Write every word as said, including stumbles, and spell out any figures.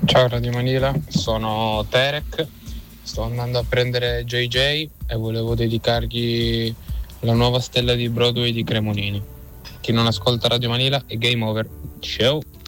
Ciao Radio Manila, sono Terek, sto andando a prendere J J e volevo dedicargli la nuova stella di Broadway di Cremonini. Chi non ascolta Radio Manila è game over. Ciao!